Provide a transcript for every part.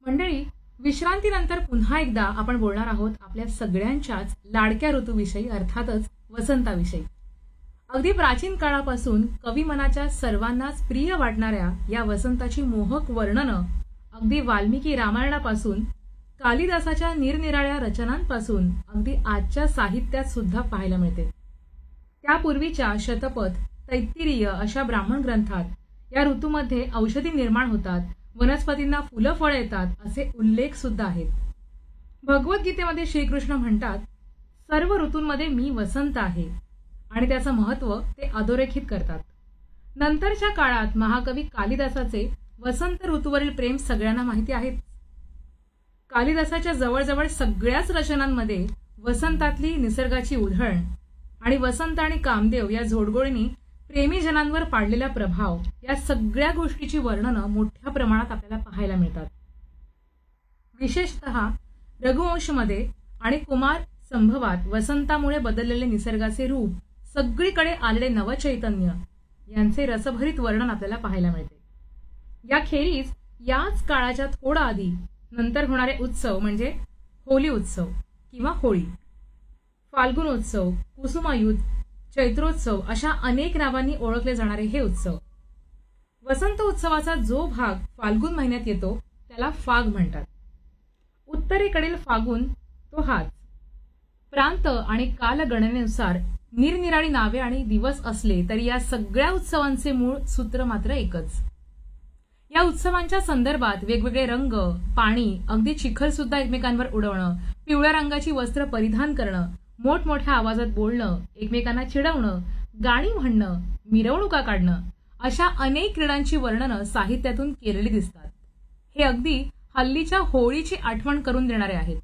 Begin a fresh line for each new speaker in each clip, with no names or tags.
मंडळी, विश्रांतीनंतर पुन्हा एकदा आपण बोलणार आहोत आपल्या सगळ्यांच्याच लाडक्या ऋतूविषयी, अर्थातच वसंताविषयी. अगदी प्राचीन काळापासून कवी मनाच्या सर्वांनाच प्रिय वाटणाऱ्या या वसंताची मोहक वर्णनं अगदी वाल्मिकी रामायणापासून कालिदासाच्या निरनिराळ्या रचनांपासून अगदी आजच्या साहित्यात सुद्धा पाहायला मिळते. त्यापूर्वीच्या शतपथ, तैत्तिरीय अशा ब्राह्मण ग्रंथात या ऋतूमध्ये औषधी निर्माण होतात, वनस्पतींना फुलं फळं येतात असे उल्लेख सुद्धा आहेत. भगवद्गीतेमध्ये श्रीकृष्ण म्हणतात, सर्व ऋतूंमध्ये मी वसंत आहे, आणि त्याचं महत्त्व ते अधोरेखित करतात. नंतरच्या काळात महाकवी कालिदासाचे वसंत ऋतूवरील प्रेम सगळ्यांना माहिती आहेच. कालिदासाच्या जवळजवळ सगळ्याच रचनांमध्ये वसंतातली निसर्गाची उधळण आणि वसंत आणि कामदेव या जोडगोळींनी प्रेमीजनांवर पाडलेला प्रभाव, या सगळ्या गोष्टीची वर्णनं मोठ्या प्रमाणात आपल्याला पाहायला मिळतात. विशेषतः रघुवंशमध्ये आणि कुमार संभवात वसंतामुळे बदललेले निसर्गाचे रूप, सगळीकडे आलेले नवचैतन्य यांचे रसभरीत वर्णन आपल्याला पाहायला मिळते. याखेरीज याच काळाच्या थोडा आधी नंतर होणारे उत्सव म्हणजे होली उत्सव किंवा होळी, फाल्गुनोत्सव, कुसुमायुध, चैत्रोत्सव अशा अनेक नावांनी ओळखले जाणारे हे उत्सव. वसंत उत्सवाचा जो भाग फाल्गुन महिन्यात येतो त्याला फाग म्हणतात. उत्तरेकडील फागुन तो हाच. प्रांत आणि कालगणनेनुसार निरनिराळी नावे आणि दिवस असले तरी या सगळ्या उत्सवांचे मूळ सूत्र मात्र एकच. या उत्सवांच्या संदर्भात वेगवेगळे रंग, पाणी, अगदी चिखल सुद्धा एकमेकांवर उडवणं, पिवळ्या रंगाची वस्त्र परिधान करणं, मोठमोठ्या आवाजात बोलणं, एकमेकांना चिडवणं, गाणी म्हणणं, मिरवणुका काढणं अशा अनेक क्रीडांची वर्णनं साहित्यातून केलेली दिसतात. हे अगदी हल्लीच्या होळीची आठवण करून देणारे आहेत.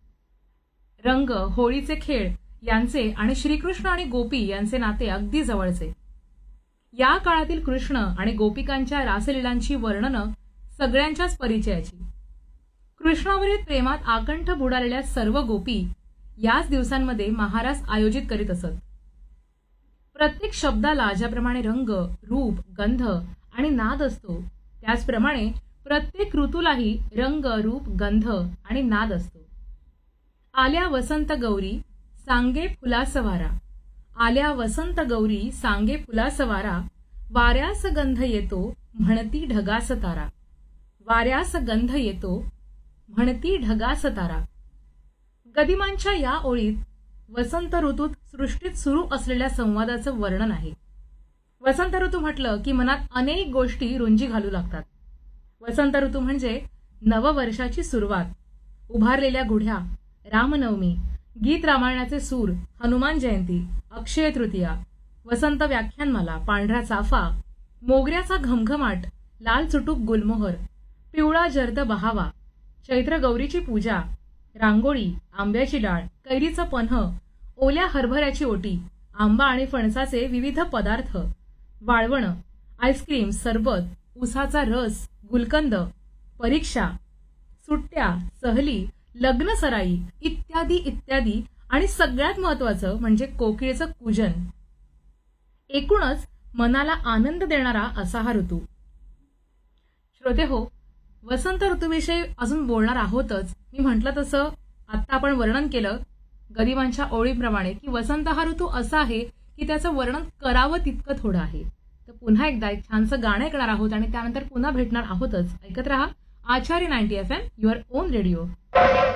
रंग, होळीचे खेळ यांचे आणि श्रीकृष्ण आणि गोपी यांचे नाते अगदी जवळचे. या काळातील कृष्ण आणि गोपिकांच्या रासलीलांची वर्णनं सगळ्यांच्याच परिचयाची. कृष्णावरील प्रेमात आकंठ बुडालेल्या सर्व गोपी याच दिवसांमध्ये महारास आयोजित करीत असत. प्रत्येक शब्दाला ज्याप्रमाणे रंग, रूप, गंध आणि नाद असतो, त्याचप्रमाणे प्रत्येक ऋतूलाही रंग, रूप, गंध आणि नाद असतो. आल्या वसंत गौरी सांगे फुलासवारा, आल्या वसंत गौरी सांगे फुलासवारा, वाऱ्यास गंध येतो म्हणती ढगास तारा, वाऱ्यास गंध येतो म्हणती ढगास तारा. गदिमांच्या या ओळीत वसंत ऋतूत सृष्टीत सुरू असलेल्या संवादाचं वर्णन आहे. वसंत ऋतू म्हटलं की मनात अनेक गोष्टी रुंजी घालू लागतात. वसंत ऋतू म्हणजे नववर्षाची सुरुवात, उभारलेल्या गुढ्या, रामनवमी, गीत रामायणाचे सूर, हनुमान जयंती, अक्षय तृतीया, वसंत व्याख्यानमाला, पांढरा चाफा, मोगऱ्याचा घमघमाट, लाल चुटूक गुलमोहर, पिवळा जर्द बहावा, चैत्र गौरीची पूजा, रांगोळी, आंब्याची डाळ, कैरीचं पन्ह, ओल्या हरभऱ्याची ओटी, आंबा आणि फणसाचे विविध पदार्थ, वाळवणं, आईस्क्रीम, सरबत, उसाचा रस, गुलकंद, परीक्षा, सुट्ट्या, सहली, लग्न सराई इत्यादी इत्यादी, आणि सगळ्यात महत्वाचं म्हणजे कोकिळेचं कूजन. एकूणच मनाला आनंद देणारा असा हा ऋतू. श्रोते हो, वसंत ऋतूविषयी अजून बोलणार आहोतच. मी म्हटलं तसं आत्ता आपण वर्णन केलं गदिमांच्या ओळीप्रमाणे की वसंत हा ऋतू असा आहे की त्याचं वर्णन करावं तितकं थोडं आहे. तर पुन्हा एकदा एक छानसं गाणं ऐकणार आहोत आणि त्यानंतर पुन्हा भेटणार आहोतच. ऐकत रहा आचार्य 90 FM, युअर ओन रेडिओ.